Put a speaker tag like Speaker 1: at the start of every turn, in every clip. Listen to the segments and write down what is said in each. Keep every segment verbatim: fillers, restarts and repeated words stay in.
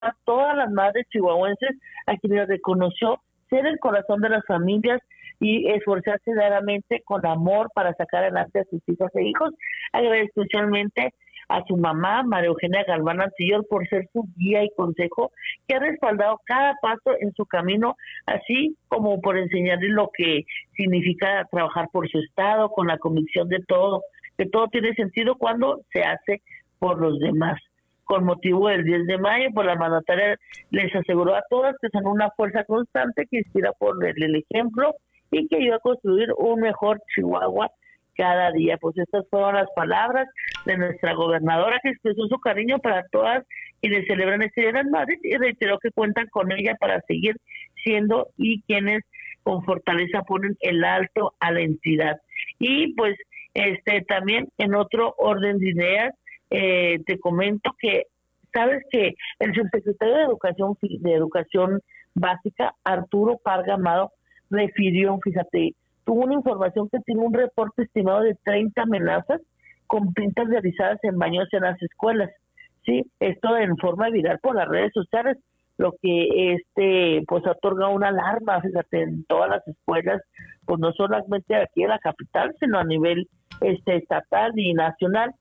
Speaker 1: a todas las madres chihuahuenses a quienes reconoció ser el corazón de las familias y esforzarse diariamente con amor para sacar adelante a sus hijas e hijos. Agradezco especialmente a su mamá, María Eugenia Galván Antillor, por ser su guía y consejo, que ha respaldado cada paso en su camino, así como por enseñarle lo que significa trabajar por su estado, con la convicción de todo, que todo tiene sentido cuando se hace por los demás. Con motivo del diez de mayo, pues la mandataria les aseguró a todas que son una fuerza constante que inspira por el, el ejemplo y que ayuda a construir un mejor Chihuahua cada día. Pues estas fueron las palabras de nuestra gobernadora, que expresó su cariño para todas quienes celebran este Día de las Madres y reiteró que cuentan con ella para seguir siendo y quienes con fortaleza ponen el alto a la entidad. Y pues este también en otro orden de ideas, eh, te comento que sabes que el subsecretario de Educación de Educación Básica, Arturo Parga Amado, refirió, fíjate, tuvo una información que tiene un reporte estimado de treinta amenazas con pintas realizadas en baños en las escuelas, sí, esto en forma viral por las redes sociales, lo que este pues otorga una alarma, fíjate, en todas las escuelas, pues no solamente aquí en la capital, sino a nivel este estatal y nacional,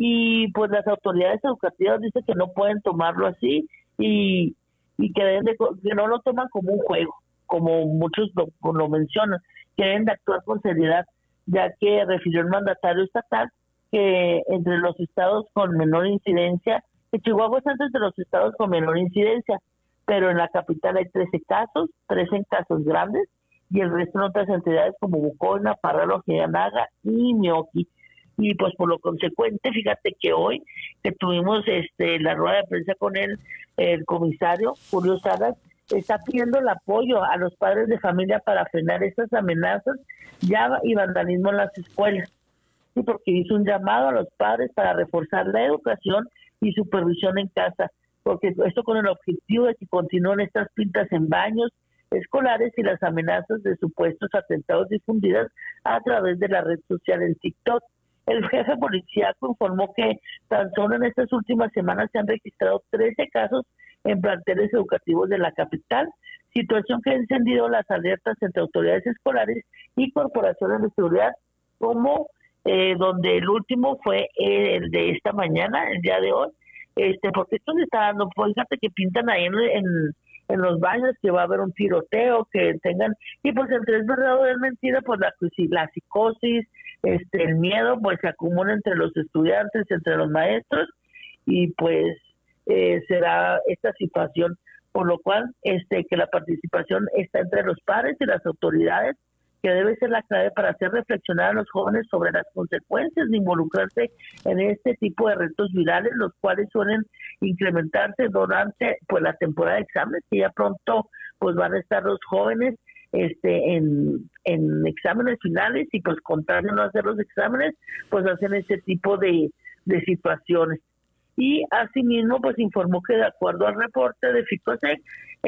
Speaker 1: y pues las autoridades educativas dicen que no pueden tomarlo así y, y que, deben de, que no lo toman como un juego, como muchos lo, lo mencionan, que deben de actuar con seriedad, ya que refirió el mandatario estatal que entre los estados con menor incidencia, que Chihuahua es antes de los estados con menor incidencia, pero en la capital hay trece casos, trece casos grandes, y el resto en otras entidades como Bucona, Parral, Ojinaga y Mioqui. Y pues por lo consecuente, fíjate que hoy que tuvimos este la rueda de prensa con el, el comisario Julio Salas, está pidiendo el apoyo a los padres de familia para frenar estas amenazas ya y vandalismo en las escuelas. Sí, porque hizo un llamado a los padres para reforzar la educación y supervisión en casa, porque esto con el objetivo de que continúen estas pintas en baños escolares y las amenazas de supuestos atentados difundidas a través de la red social en TikTok. El jefe policíaco informó que tan solo en estas últimas semanas se han registrado trece casos en planteles educativos de la capital, situación que ha encendido las alertas entre autoridades escolares y corporaciones de seguridad, como eh, donde el último fue el de esta mañana, el día de hoy, este porque esto se está dando, pues, fíjate que pintan ahí en, en, en los baños que va a haber un tiroteo, que tengan, y pues entre es verdad o es mentira, pues la, la psicosis, este el miedo, pues se acumula entre los estudiantes, entre los maestros, y pues eh, será esta situación, por lo cual este que la participación está entre los padres y las autoridades, que debe ser la clave para hacer reflexionar a los jóvenes sobre las consecuencias de involucrarse en este tipo de retos virales, los cuales suelen incrementarse durante pues la temporada de exámenes, que ya pronto pues van a estar los jóvenes este en, en exámenes finales, y pues contrario a no hacer los exámenes, pues hacen este tipo de, de situaciones. Y asimismo pues informó que de acuerdo al reporte de FICOSEC,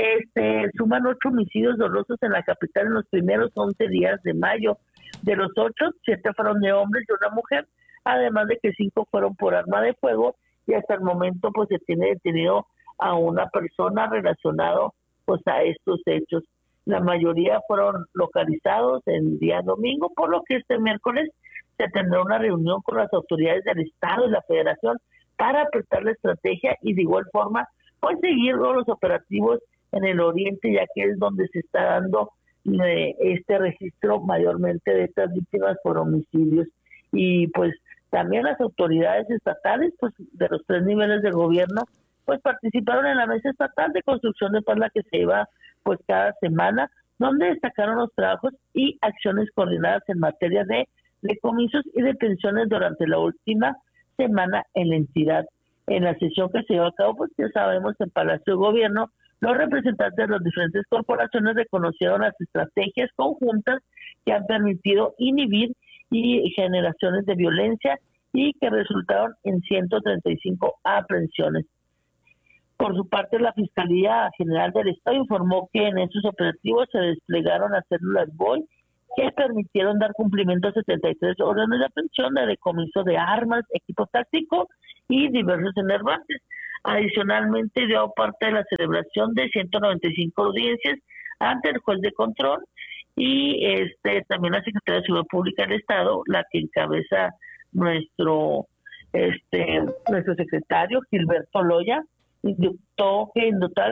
Speaker 1: este suman ocho homicidios dolosos en la capital en los primeros once días de mayo. De los ocho, siete fueron de hombres y una mujer, además de que cinco fueron por arma de fuego, y hasta el momento pues se tiene detenido a una persona relacionado pues a estos hechos. La mayoría fueron localizados el día domingo, por lo que este miércoles se tendrá una reunión con las autoridades del estado y la federación para apretar la estrategia y de igual forma pues seguir los operativos en el oriente, ya que es donde se está dando eh, este registro mayormente de estas víctimas por homicidios. Y pues también las autoridades estatales pues de los tres niveles de gobierno pues participaron en la mesa estatal de construcción de paz, la que se iba pues cada semana, donde destacaron los trabajos y acciones coordinadas en materia de decomisos y detenciones durante la última semana en la entidad. En la sesión que se llevó a cabo, pues ya sabemos, en Palacio de Gobierno, los representantes de las diferentes corporaciones reconocieron las estrategias conjuntas que han permitido inhibir y generaciones de violencia y que resultaron en ciento treinta y cinco aprehensiones. Por su parte, la Fiscalía General del Estado informó que en estos operativos se desplegaron las células B O I que permitieron dar cumplimiento a setenta y tres órdenes de aprehensión de decomiso de armas, equipo táctico y diversos enervantes. Adicionalmente, dio parte de la celebración de ciento noventa y cinco audiencias ante el juez de control y este también la Secretaría de Seguridad Pública del Estado, la que encabeza nuestro este nuestro secretario Gilberto Loya, indicó que en total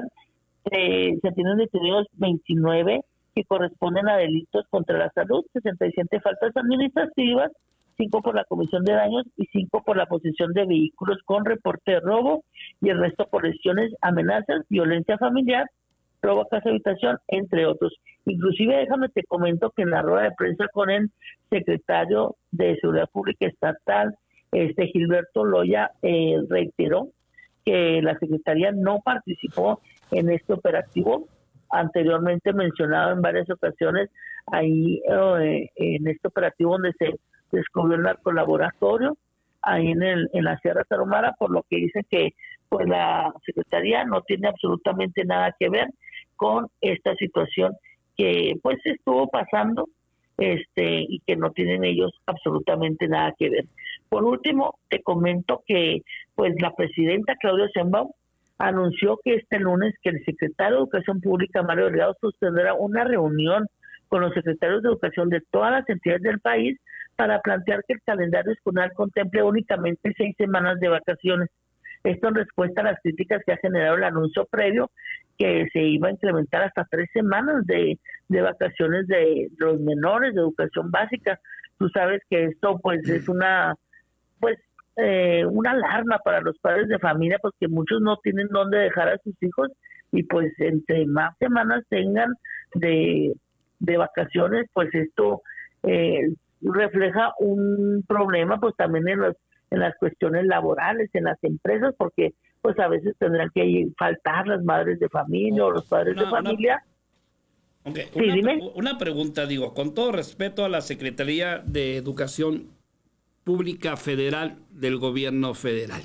Speaker 1: eh, se tienen detenidos veintinueve que corresponden a delitos contra la salud, sesenta y siete faltas administrativas, cinco por la comisión de daños y cinco por la posesión de vehículos con reporte de robo y el resto por lesiones, amenazas, violencia familiar, robo a casa habitación, entre otros. Inclusive, déjame te comento que en la rueda de prensa con el secretario de Seguridad Pública Estatal, este Gilberto Loya, eh, reiteró que la Secretaría no participó en este operativo anteriormente mencionado en varias ocasiones ahí eh, en este operativo donde se descubrió el narcolaboratorio ahí en el en la Sierra Tarahumara, por lo que dice que pues la Secretaría no tiene absolutamente nada que ver con esta situación que pues estuvo pasando este y que no tienen ellos absolutamente nada que ver. Por último, te comento que pues la presidenta Claudia Sheinbaum anunció que este lunes que el secretario de Educación Pública, Mario Delgado, sostendrá una reunión con los secretarios de educación de todas las entidades del país para plantear que el calendario escolar contemple únicamente seis semanas de vacaciones. Esto en respuesta a las críticas que ha generado el anuncio previo que se iba a incrementar hasta tres semanas de, de vacaciones de los menores de educación básica. Tú sabes que esto pues es una pues eh, una alarma para los padres de familia porque muchos no tienen dónde dejar a sus hijos y pues entre más semanas tengan de, de vacaciones, pues esto eh, refleja un problema pues también en los en las cuestiones laborales, en las empresas, porque pues a veces tendrán que faltar las madres de familia o los padres
Speaker 2: una,
Speaker 1: de familia.
Speaker 2: Una, okay,
Speaker 1: sí,
Speaker 2: una,
Speaker 1: dime.
Speaker 2: Una pregunta, digo, con todo respeto a la Secretaría de Educación Pública Federal del Gobierno Federal.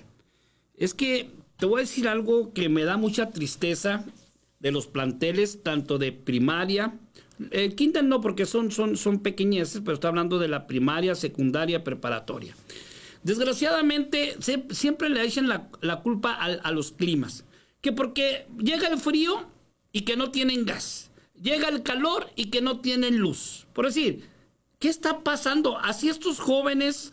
Speaker 2: Es que te voy a decir algo que me da mucha tristeza de los planteles, tanto de primaria, el kinder no, porque son, son, son pequeñeces, pero estoy hablando de la primaria, secundaria, preparatoria. Desgraciadamente, se, siempre le echan la, la culpa a, a los climas. Que porque llega el frío y que no tienen gas. Llega el calor y que no tienen luz. Por decir, ¿qué está pasando? Así estos jóvenes,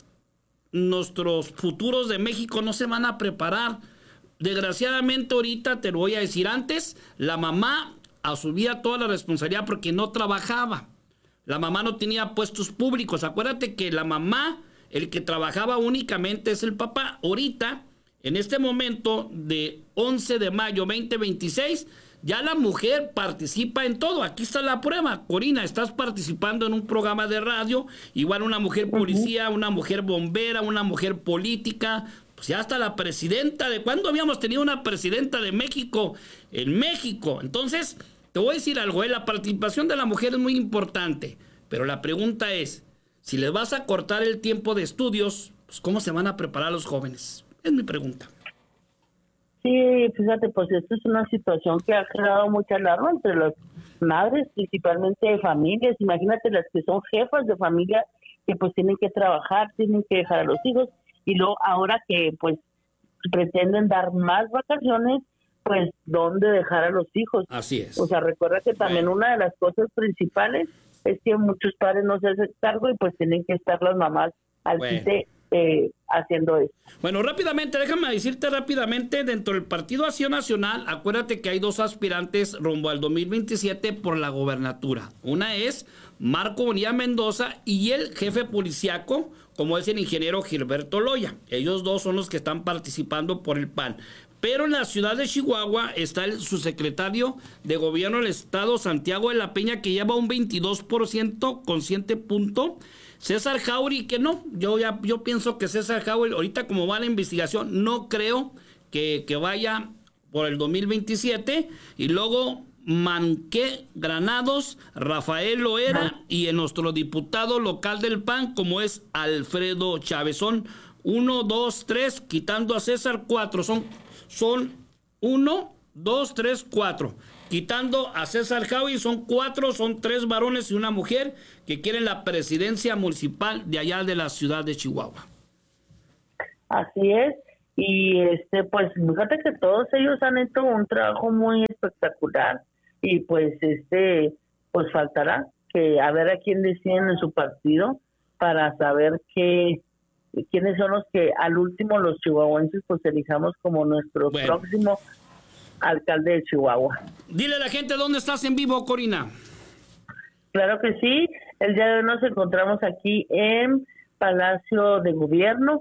Speaker 2: nuestros futuros de México, no se van a preparar. Desgraciadamente ahorita, te lo voy a decir antes, la mamá asumía toda la responsabilidad porque no trabajaba. La mamá no tenía puestos públicos. Acuérdate que la mamá... el que trabajaba únicamente es el papá. Ahorita, en este momento de once de mayo veinte veintiséis, ya la mujer participa en todo. Aquí está la prueba. Corina, estás participando en un programa de radio, igual una mujer policía, una mujer bombera, una mujer política, pues ya hasta la presidenta. ¿De cuándo habíamos tenido una presidenta de México en México? Entonces, te voy a decir algo, ¿eh? La participación de la mujer es muy importante, pero la pregunta es, si les vas a cortar el tiempo de estudios, pues ¿cómo se van a preparar los jóvenes? Es mi pregunta.
Speaker 1: Sí, fíjate, pues esto es una situación que ha generado mucha alarma entre las madres, principalmente de familias. Imagínate las que son jefas de familia que pues tienen que trabajar, tienen que dejar a los hijos y luego ahora que pues pretenden dar más vacaciones, pues ¿dónde dejar a los hijos?
Speaker 2: Así es.
Speaker 1: O sea, recuerda que también bueno. una de las cosas principales es que muchos padres no se hacen cargo y pues tienen que estar las mamás al
Speaker 2: bueno.
Speaker 1: quite eh, haciendo eso.
Speaker 2: Bueno, rápidamente, déjame decirte rápidamente, dentro del Partido Acción Nacional, acuérdate que hay dos aspirantes rumbo al dos mil veintisiete por la gobernatura. Una es Marco Bonilla Mendoza y el jefe policiaco, como es el ingeniero Gilberto Loya. Ellos dos son los que están participando por el P A N. Pero en la ciudad de Chihuahua está el subsecretario de Gobierno del Estado, Santiago de la Peña, que lleva un veintidós por ciento con siete puntos. César Jauregui, que no, yo ya yo pienso que César Jauregui, ahorita como va la investigación, no creo que, que vaya por el dos mil veintisiete. Y luego Manqué Granados, Rafael Loera y el nuestro diputado local del P A N, como es Alfredo Chávez. Son uno, dos, tres, quitando a César, cuatro. Son... Son uno, dos, tres, cuatro. Quitando a César Jauregui, son cuatro, son tres varones y una mujer que quieren la presidencia municipal de allá de la ciudad de Chihuahua.
Speaker 1: Así es. y este pues fíjate que todos ellos han hecho un trabajo muy espectacular y pues este pues faltará que a ver a quién deciden en su partido para saber qué quiénes son los que al último los chihuahuenses pues elijamos como nuestro bueno. próximo alcalde de Chihuahua.
Speaker 2: Dile a la gente dónde estás en vivo, Corina.
Speaker 1: Claro que sí, el día de hoy nos encontramos aquí en Palacio de Gobierno,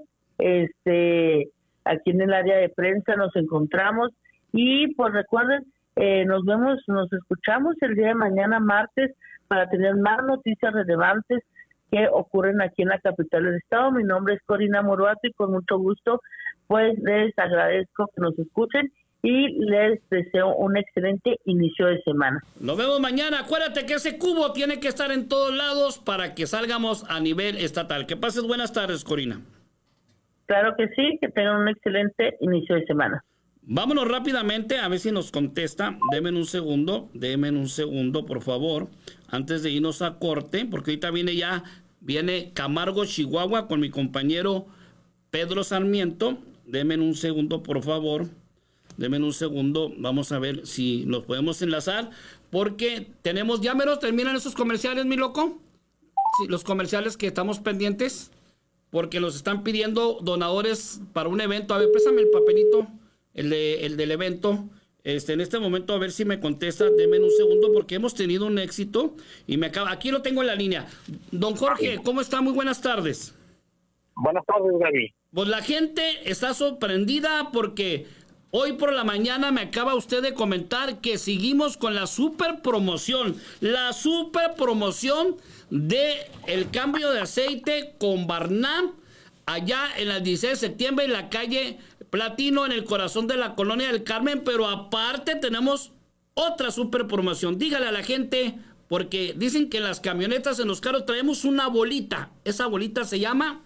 Speaker 1: este, aquí en el área de prensa nos encontramos y pues recuerden, eh, nos vemos, nos escuchamos el día de mañana martes para tener más noticias relevantes que ocurren aquí en la capital del estado. Mi nombre es Corina Moruato y con mucho gusto pues les agradezco que nos escuchen y les deseo un excelente inicio de semana.
Speaker 2: Nos vemos mañana. Acuérdate que ese cubo tiene que estar en todos lados para que salgamos a nivel estatal. Que pases buenas tardes, Corina.
Speaker 1: Claro que sí, que tengan un excelente inicio de semana.
Speaker 2: Vámonos rápidamente a ver si nos contesta. Denme un segundo, denme un segundo, por favor, antes de irnos a corte, porque ahorita viene ya, viene Camargo, Chihuahua, con mi compañero Pedro Sarmiento. Denme un segundo, por favor. Denme un segundo, vamos a ver si nos podemos enlazar, porque tenemos, ya menos terminan esos comerciales, mi loco. Sí, los comerciales que estamos pendientes, porque nos están pidiendo donadores para un evento. A ver, préstame el papelito, el, de, el del evento. Este, en este momento, a ver si me contesta. Denme un segundo, porque hemos tenido un éxito y me acaba. Aquí lo tengo en la línea. Don Jorge, ¿cómo está? Muy buenas tardes.
Speaker 3: Buenas tardes, Gaby.
Speaker 2: Pues la gente está sorprendida porque hoy por la mañana me acaba usted de comentar que seguimos con la super promoción, la super promoción de el cambio de aceite con Barnam, allá en el dieciséis de septiembre en la calle Platino, en el corazón de la colonia del Carmen, pero aparte tenemos otra super promoción. Dígale a la gente, porque dicen que en las camionetas, en los carros, traemos una bolita. Esa bolita se llama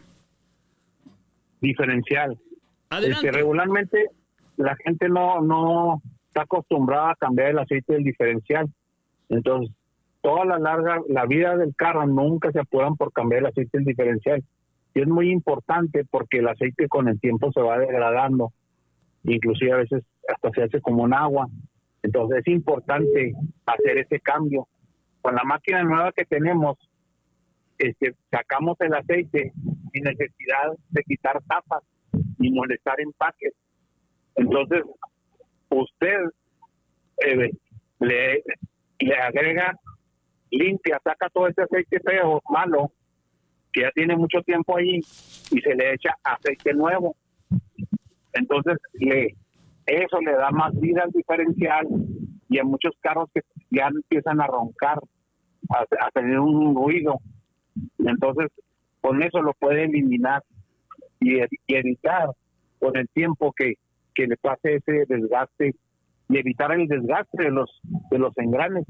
Speaker 3: diferencial.
Speaker 2: Adelante.
Speaker 3: Este, regularmente la gente no, no está acostumbrada a cambiar el aceite del diferencial. Entonces, toda la larga, la vida del carro nunca se apuran por cambiar el aceite del diferencial. Y es muy importante porque el aceite con el tiempo se va degradando. Inclusive a veces hasta se hace como un agua. Entonces es importante hacer ese cambio. Con la máquina nueva que tenemos, este, sacamos el aceite sin necesidad de quitar tapas ni molestar empaques. Entonces, usted eh, le, le agrega, limpia, saca todo ese aceite feo, malo, que ya tiene mucho tiempo ahí, y se le echa aceite nuevo. Entonces, le, eso le da más vida al diferencial, y hay muchos carros que ya empiezan a roncar, a, a tener un ruido. Entonces, con eso lo puede eliminar y, y evitar con el tiempo que que le pase ese desgaste y evitar el desgaste de los de los engranes.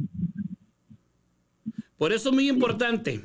Speaker 2: Por eso es muy importante.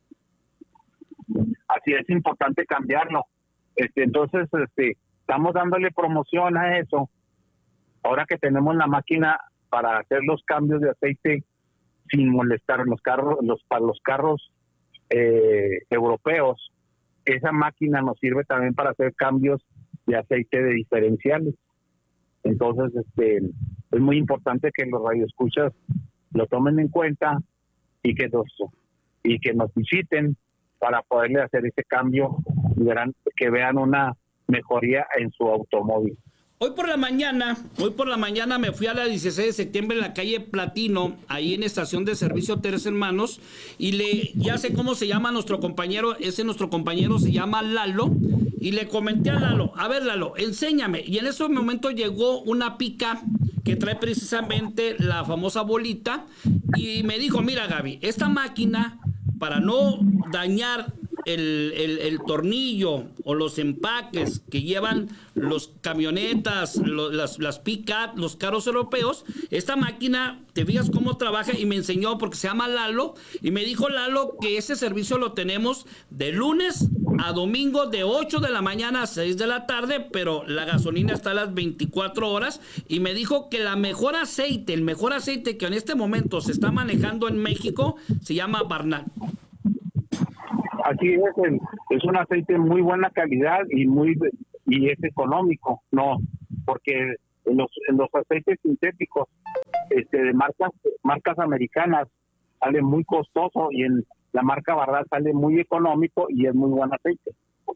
Speaker 3: Así es importante cambiarlo. Este, entonces, este, estamos dándole promoción a eso. Ahora que tenemos la máquina para hacer los cambios de aceite sin molestar los carros, los para los carros eh, europeos, esa máquina nos sirve también para hacer cambios de aceite de diferenciales. Entonces, este, es muy importante que los radioescuchas lo tomen en cuenta y que nos y que nos visiten para poderle hacer ese cambio y verán, que vean una mejoría en su automóvil.
Speaker 2: Hoy por la mañana, hoy por la mañana me fui a la dieciséis de septiembre en la calle Platino, ahí en estación de servicio Tres Hermanos, y le, ya sé cómo se llama nuestro compañero, ese nuestro compañero se llama Lalo, y le comenté a Lalo, a ver Lalo, enséñame, y en ese momento llegó una pica que trae precisamente la famosa bolita, y me dijo, mira Gaby, esta máquina, para no dañar El, el, el tornillo o los empaques que llevan los camionetas, lo, las, las pick-up, los carros europeos, esta máquina, te fijas cómo trabaja, y me enseñó porque se llama Lalo, y me dijo Lalo que ese servicio lo tenemos de lunes a domingo de ocho de la mañana a seis de la tarde, pero la gasolina está a las veinticuatro horas, y me dijo que la mejor aceite, el mejor aceite que en este momento se está manejando en México se llama Barnam.
Speaker 3: Así es, el, es un aceite de muy buena calidad y muy y es económico, no, porque en los, en los aceites sintéticos este, de marcas marcas americanas sale muy costoso y en la marca Bardal sale muy económico y es muy buen aceite.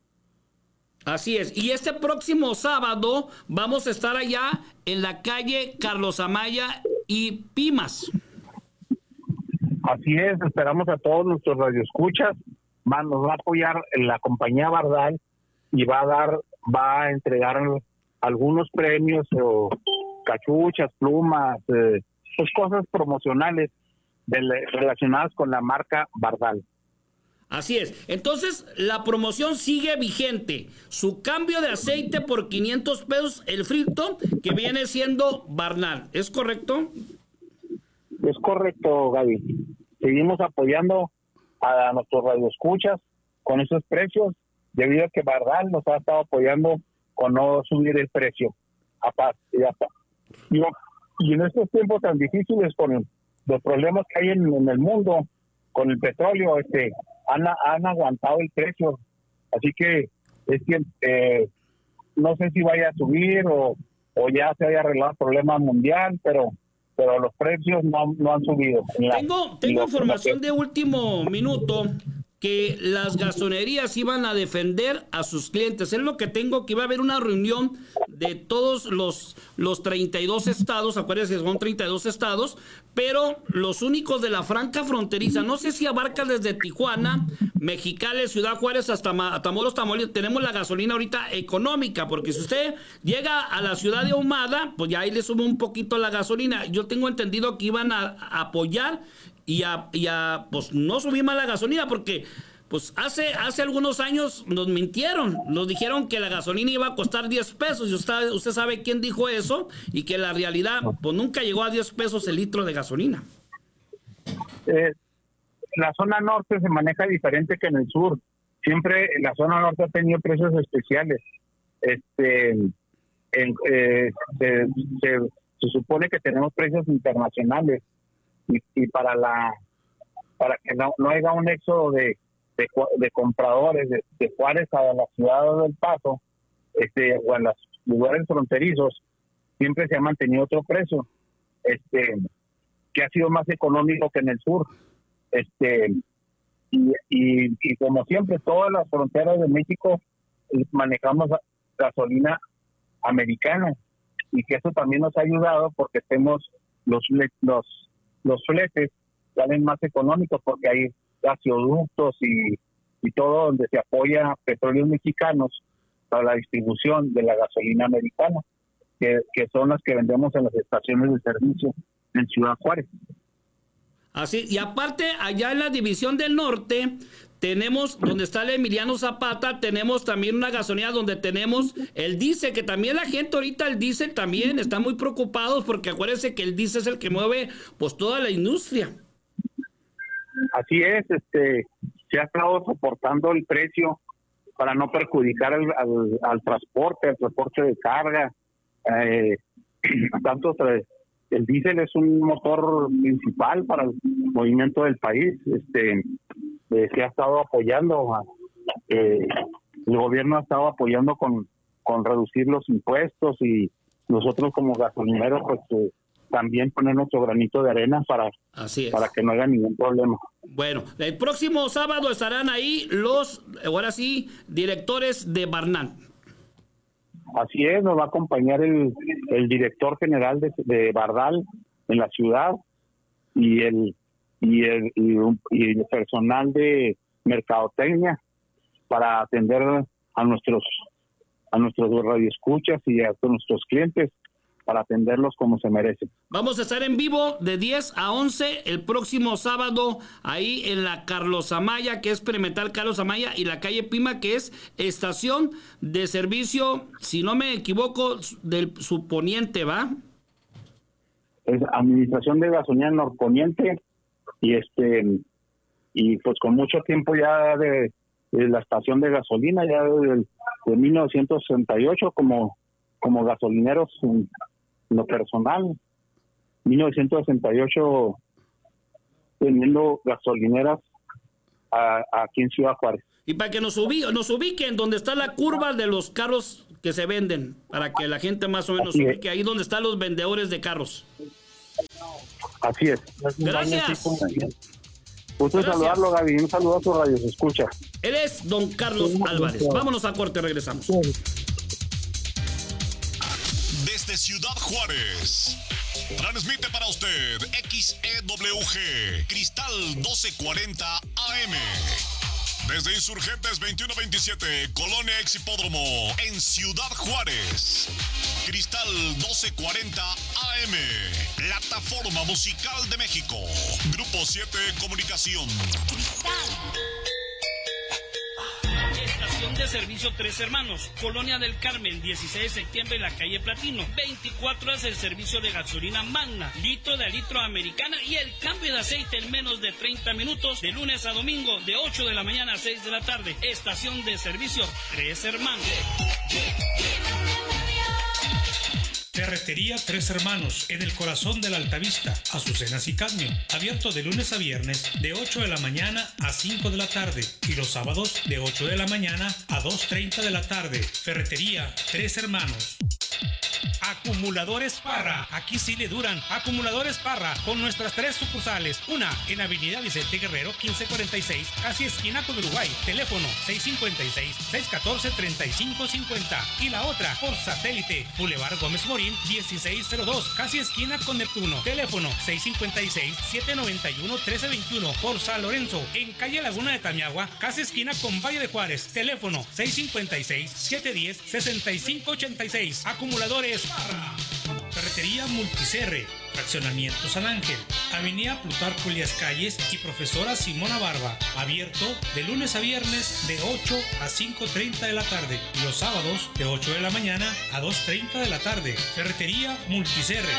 Speaker 2: Así es. Y este próximo sábado vamos a estar allá en la calle Carlos Amaya y Pimas.
Speaker 3: Así es, esperamos a todos nuestros radioescuchas. Va, nos va a apoyar la compañía Bardal y va a dar, va a entregar algunos premios o cachuchas, plumas, eh, pues cosas promocionales de, relacionadas con la marca Bardal.
Speaker 2: Así es. Entonces, la promoción sigue vigente. Su cambio de aceite por quinientos pesos, el frito, que viene siendo Bardal. ¿Es correcto?
Speaker 3: Es correcto, Gaby. Seguimos apoyando a nuestros radioescuchas con esos precios, debido a que Bardal nos ha estado apoyando con no subir el precio. A paz, y, a paz. Y, y en estos tiempos tan difíciles, con los problemas que hay en, en el mundo, con el petróleo, este, han, han aguantado el precio. Así que es que eh, no sé si vaya a subir o, o ya se haya arreglado el problema mundial, pero pero los precios no, no han subido. La,
Speaker 2: tengo tengo
Speaker 3: lo,
Speaker 2: información
Speaker 3: lo que...
Speaker 2: de último minuto que las gasolinerías iban a defender a sus clientes. Es lo que tengo, que iba a haber una reunión de todos los, los treinta y dos estados, acuérdense que son treinta y dos estados, pero los únicos de la franja fronteriza, no sé si abarca desde Tijuana, Mexicali, Ciudad Juárez hasta Matamoros, Tamaulipas, tenemos la gasolina ahorita económica, porque si usted llega a la ciudad de Ahumada, pues ya ahí le sube un poquito la gasolina. Yo tengo entendido que iban a, a apoyar y a, y a pues no subir más la gasolina, porque pues hace hace algunos años nos mintieron, nos dijeron que la gasolina iba a costar diez pesos, y usted, usted sabe quién dijo eso, y que la realidad pues nunca llegó a diez pesos el litro de gasolina.
Speaker 3: Eh, la zona norte se maneja diferente que en el sur. Siempre la zona norte ha tenido precios especiales. Este en, eh, se, se, se supone que tenemos precios internacionales. Y, y para la para que no, no haya un éxodo de, de, de compradores de, de Juárez a la ciudad del Paso, este o en los lugares fronterizos, siempre se ha mantenido otro precio, este que ha sido más económico que en el sur, este y, y, y como siempre todas las fronteras de México manejamos gasolina americana, y que eso también nos ha ayudado porque tenemos los los los fletes salen más económicos porque hay gasoductos y, y todo donde se apoya petróleos mexicanos para la distribución de la gasolina americana, que, que son las que vendemos en las estaciones de servicio en Ciudad Juárez.
Speaker 2: Así, y aparte, allá en la División del Norte, tenemos, donde está el Emiliano Zapata, tenemos también una gasolina donde tenemos el diésel, que también la gente ahorita, el diésel también está muy preocupados, porque acuérdense que el diésel es el que mueve pues toda la industria.
Speaker 3: Así es, este se ha estado soportando el precio para no perjudicar al, al, al transporte, al transporte de carga. Eh, tanto el diésel es un motor principal para el movimiento del país. Este eh, se ha estado apoyando, a, eh, el gobierno ha estado apoyando con, con reducir los impuestos, y nosotros como gasolineros pues eh, también poner nuestro granito de arena para,
Speaker 2: Así es,
Speaker 3: para que no haya ningún problema.
Speaker 2: Bueno, el próximo sábado estarán ahí los, ahora sí, directores de Bardal.
Speaker 3: Así es, nos va a acompañar el, el director general de, de Bardal en la ciudad, y el y el, y, y el personal de mercadotecnia para atender a nuestros a nuestros radioescuchas y a nuestros clientes, para atenderlos como se merecen.
Speaker 2: Vamos a estar en vivo de diez a once el próximo sábado ahí en la Carlos Amaya, que es Perimetral Carlos Amaya, y la calle Pima, que es estación de servicio, si no me equivoco, del subponiente, ¿va?
Speaker 3: Es Administración de Gasolina Norponiente, y este y pues con mucho tiempo ya de, de la estación de gasolina, ya de, de mil novecientos sesenta y ocho como como gasolineros en lo personal, mil novecientos sesenta y ocho teniendo gasolineras a, a aquí en Ciudad Juárez.
Speaker 2: Y para que nos, ubi nos ubiquen donde está la curva de los carros que se venden, para que la gente más o menos
Speaker 3: Así
Speaker 2: ubique ahí donde están los vendedores de carros.
Speaker 3: Así es.
Speaker 2: Gracias.
Speaker 3: Gusto saludarlo, Gaby. Un saludo a su radio, se escucha.
Speaker 2: Él es don Carlos Álvarez. Vámonos a corte, regresamos.
Speaker 4: Desde Ciudad Juárez, transmite para usted X E W G, Cristal doce cuarenta A M. Desde Insurgentes veintiuno veintisiete, Colonia Ex Hipódromo, en Ciudad Juárez. Cristal doce cuarenta A M, Plataforma Musical de México. Grupo siete Comunicación.
Speaker 2: Estación de servicio Tres Hermanos, Colonia del Carmen, dieciséis de septiembre, en la calle Platino. veinticuatro horas el servicio de gasolina Magna, litro de a litro americana, y el cambio de aceite en menos de treinta minutos, de lunes a domingo, de ocho de la mañana a seis de la tarde. Estación de servicio Tres Hermanos.
Speaker 5: Ferretería Tres Hermanos, en el corazón de la Altavista, Azucenas y Cadmio. Abierto de lunes a viernes, de ocho de la mañana a cinco de la tarde. Y los sábados, de ocho de la mañana a dos treinta de la tarde. Ferretería Tres Hermanos. Acumuladores Parra, aquí sí le duran. Acumuladores Parra, con nuestras tres sucursales. Una en Avenida Vicente Guerrero quince cuarenta y seis, casi esquina con Uruguay. Teléfono seis cinco seis, seis uno cuatro, tres cinco cinco cero. Y la otra por satélite, Boulevard Gómez Morín dieciséis cero dos, casi esquina con Neptuno. Teléfono seis cinco seis, siete nueve uno, uno tres dos uno. Por San Lorenzo, en calle Laguna de Tamiagua, casi esquina con Valle de Juárez. Teléfono seis cinco seis, siete uno cero, seis cinco ocho seis. Acumuladores Parra. Ferretería Multicerre, Fraccionamiento San Ángel, Avenida Plutarco Elías Calles y Profesora Simona Barba. Abierto de lunes a viernes de ocho a cinco treinta de la tarde y los sábados de ocho de la mañana a dos treinta de la tarde. Ferretería Multicerre.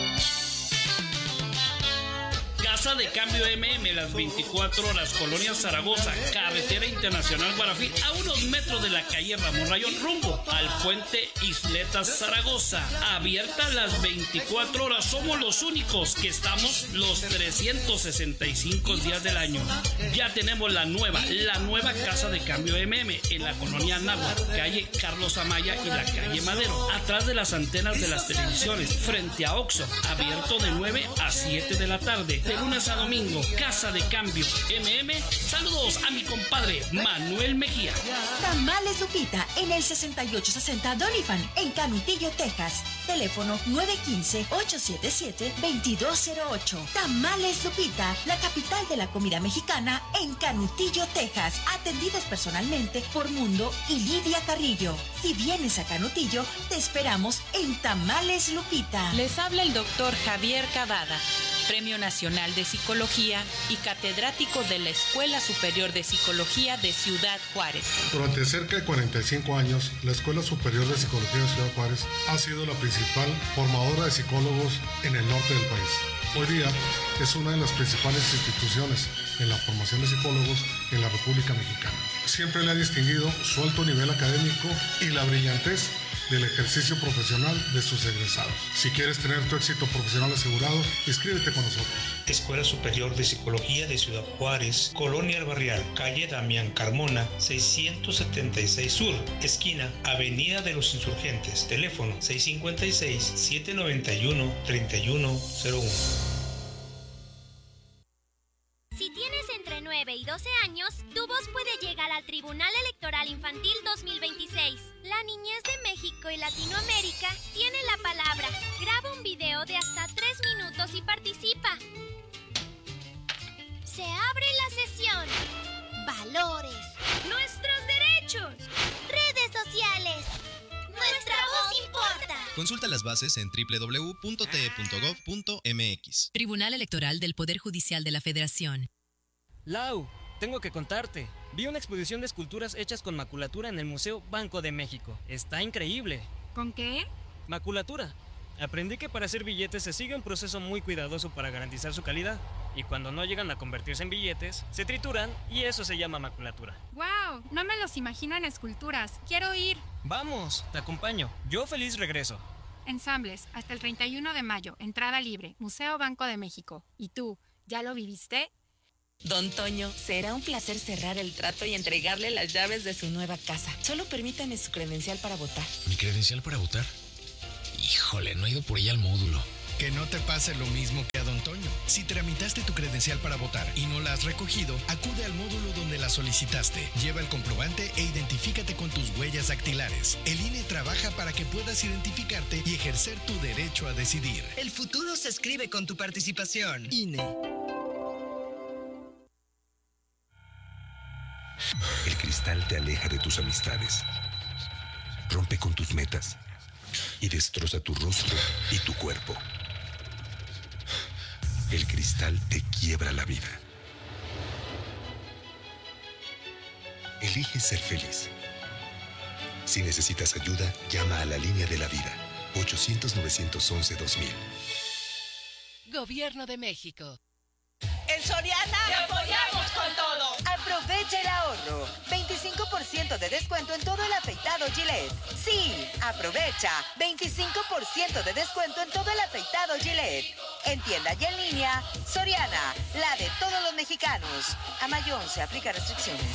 Speaker 2: Casa de Cambio M M, las veinticuatro horas, Colonia Zaragoza, Carretera Internacional Guarafí, a unos metros de la calle Ramón Rayón, rumbo al puente Isletas Zaragoza. Abierta las veinticuatro horas, somos los únicos que estamos los trescientos sesenta y cinco días del año. Ya tenemos la nueva, la nueva Casa de Cambio M M en la colonia Náhuatl, calle Carlos Amaya y la calle Madero, atrás de las antenas de las televisiones, frente a Oxxo, abierto de nueve a siete de la tarde, de lunes a domingo. Casa de Cambio M M. Saludos a mi compadre Manuel Mejía.
Speaker 6: Tamales Lupita en el sesenta y ocho sesenta Doniphan en Canutillo, Texas. Teléfono nueve uno cinco, ocho siete siete, dos dos cero ocho. Tamales Lupita, la capital de la comida mexicana en Canutillo, Texas. Atendidas personalmente por Mundo y Lidia Carrillo. Si vienes a Canutillo, te esperamos en Tamales Lupita.
Speaker 7: Les habla el doctor Javier Cavada, Premio Nacional de Psicología y catedrático de la Escuela Superior de Psicología de Ciudad Juárez.
Speaker 8: Durante cerca de cuarenta y cinco años, la Escuela Superior de Psicología de Ciudad Juárez ha sido la principal formadora de psicólogos en el norte del país. Hoy día es una de las principales instituciones en la formación de psicólogos en la República Mexicana. Siempre le ha distinguido su alto nivel académico y la brillantez del ejercicio profesional de sus egresados. Si quieres tener tu éxito profesional asegurado, inscríbete con nosotros.
Speaker 5: Escuela Superior de Psicología de Ciudad Juárez, Colonia El Barrial, calle Damián Carmona, seiscientos setenta y seis Sur, esquina Avenida de los Insurgentes. Teléfono seis cinco seis, siete nueve uno, tres uno cero uno.
Speaker 9: Si tienes entre nueve y doce años, tu voz puede llegar al Tribunal Electoral Infantil dos mil veintiséis. La niñez de México y Latinoamérica tiene la palabra. Graba un video de hasta tres minutos y participa. Se abre la sesión. Valores. Nuestros derechos. Redes sociales. Nuestra voz importa.
Speaker 10: Consulta las bases en doble u doble u doble u punto t e punto gov punto m x.
Speaker 11: Tribunal Electoral del Poder Judicial de la Federación.
Speaker 12: Lau, tengo que contarte. Vi una exposición de esculturas hechas con maculatura en el Museo Banco de México. Está increíble.
Speaker 13: ¿Con qué?
Speaker 12: Maculatura. Aprendí que para hacer billetes se sigue un proceso muy cuidadoso para garantizar su calidad. Y cuando no llegan a convertirse en billetes, se trituran y eso se llama maculatura.
Speaker 13: ¡Wow! No me los imagino en esculturas. ¡Quiero ir!
Speaker 12: Vamos, te acompaño. Yo feliz regreso.
Speaker 13: Ensambles, hasta el treinta y uno de mayo, entrada libre, Museo Banco de México. ¿Y tú, ya lo viviste?
Speaker 14: Don Toño, será un placer cerrar el trato y entregarle las llaves de su nueva casa. Solo permítame su credencial para votar.
Speaker 15: ¿Mi credencial para votar? Híjole, no he ido por ella al módulo.
Speaker 16: Que no te pase lo mismo que a Don Toño. Si tramitaste tu credencial para votar y no la has recogido, acude al módulo donde la solicitaste. Lleva el comprobante e identifícate con tus huellas dactilares. El I N E trabaja para que puedas identificarte y ejercer tu derecho a decidir.
Speaker 17: El futuro se escribe con tu participación. I N E.
Speaker 18: El cristal te aleja de tus amistades, rompe con tus metas y destroza tu rostro y tu cuerpo. El cristal te quiebra la vida. Elige ser feliz. Si necesitas ayuda, llama a la línea de la vida, ochocientos, novecientos once, dos mil.
Speaker 11: Gobierno de México.
Speaker 19: En Soriana
Speaker 20: te apoyamos con todo.
Speaker 19: Aprovecha el ahorro. veinticinco por ciento de descuento en todo el afeitado Gillette. Sí, aprovecha. veinticinco por ciento de descuento en todo el afeitado Gillette. En tienda y en línea, Soriana, la de todos los mexicanos. A mayo once, aplica restricciones.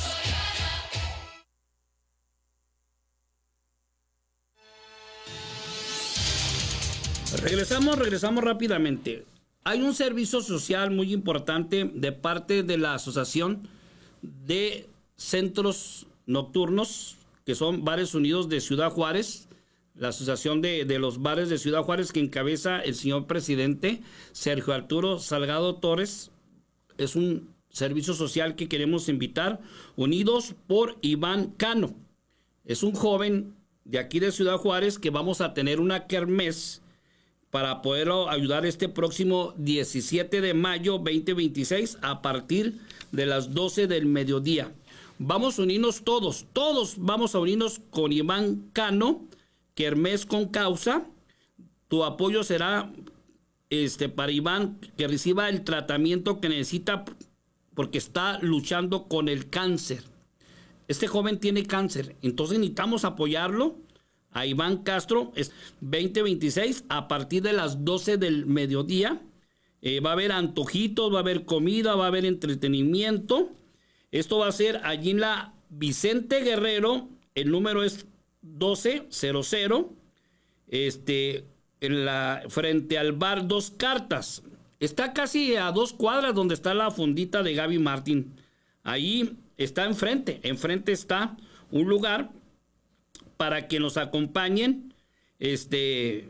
Speaker 2: Regresamos, regresamos rápidamente. Hay un servicio social muy importante de parte de la Asociación de Centros Nocturnos, que son Bares Unidos de Ciudad Juárez, la Asociación de, de los Bares de Ciudad Juárez, que encabeza el señor presidente Sergio Arturo Salgado Torres. Es un servicio social que queremos invitar, unidos por Iván Cano. Es un joven de aquí de Ciudad Juárez que vamos a tener una kermés para poderlo ayudar este próximo diecisiete de mayo veinte veintiséis a partir de las doce del mediodía. Vamos a unirnos todos, todos vamos a unirnos con Iván Cano, kermés con causa. Tu apoyo será este, para Iván, que reciba el tratamiento que necesita porque está luchando con el cáncer. Este joven tiene cáncer, entonces necesitamos apoyarlo. A Iván Castro es veinte veintiséis a partir de las doce del mediodía. Eh, va a haber antojitos, va a haber comida, va a haber entretenimiento. Esto va a ser allí en la Vicente Guerrero. El número es doce cero cero. Este, en la, frente al bar Dos Cartas. Está casi a dos cuadras donde está la fondita de Gaby Martín. Ahí está enfrente. Enfrente está un lugar para que nos acompañen, este,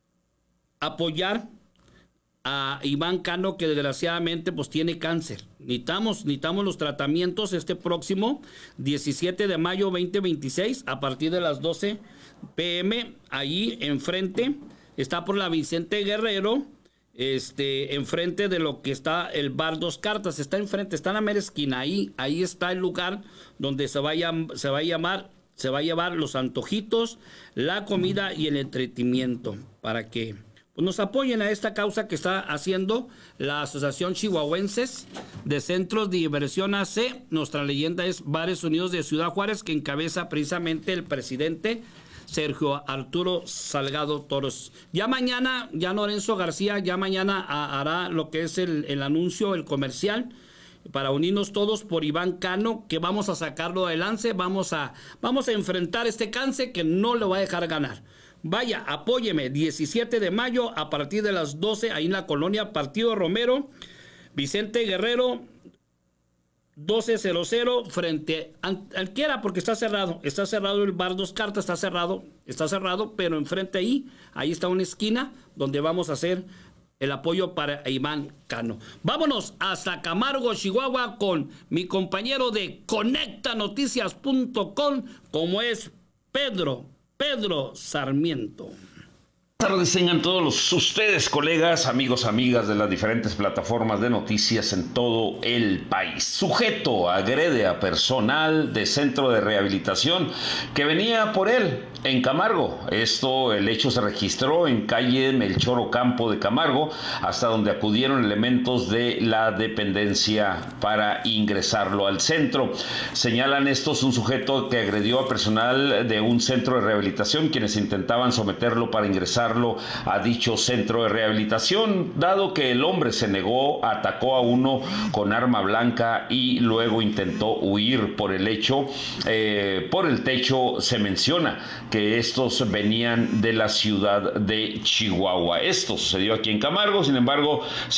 Speaker 2: apoyar a Iván Cano, que desgraciadamente pues tiene cáncer. Necesitamos, necesitamos los tratamientos este próximo diecisiete de mayo veinte veintiséis a partir de las doce pe eme. Allí enfrente, está por la Vicente Guerrero, este, enfrente de lo que está el bar Dos Cartas, está enfrente, está en la mera esquina. Ahí, ahí está el lugar donde se va a, se va a llamar Se va a llevar los antojitos, la comida y el entretenimiento para que pues, nos apoyen a esta causa que está haciendo la Asociación Chihuahuenses de Centros de Diversión A C. Nuestra leyenda es Bares Unidos de Ciudad Juárez, que encabeza precisamente el presidente Sergio Arturo Salgado Torres. Ya mañana, ya Lorenzo García, ya mañana hará lo que es el, el anuncio, el comercial, para unirnos todos por Iván Cano, que vamos a sacarlo adelante, vamos a, vamos a enfrentar este cáncer que no lo va a dejar ganar. Vaya, apóyeme, diecisiete de mayo a partir de las doce, ahí en la colonia Partido Romero, Vicente Guerrero, doce cero cero, frente al quiera, porque está cerrado, está cerrado el bar Dos Cartas, está cerrado, está cerrado, pero enfrente ahí, ahí está una esquina donde vamos a hacer el apoyo para Iván Cano. Vámonos hasta Camargo, Chihuahua, con mi compañero de conecta noticias punto com, como es Pedro, Pedro Sarmiento.
Speaker 21: Buenas tardes tengan todos los, ustedes, colegas, amigos, amigas de las diferentes plataformas de noticias en todo el país. Sujeto agrede a personal de centro de rehabilitación que venía por él en Camargo. Esto, el hecho se registró en calle Melchor Ocampo de Camargo, hasta donde acudieron elementos de la dependencia para ingresarlo al centro. Señalan estos un sujeto que agredió a personal de un centro de rehabilitación, quienes intentaban someterlo para ingresar ingresarlo a dicho centro de rehabilitación, dado que el hombre se negó, atacó a uno con arma blanca y luego intentó huir por el hecho, eh, por el techo. Se menciona que estos venían de la ciudad de Chihuahua. Esto sucedió aquí en Camargo, sin embargo,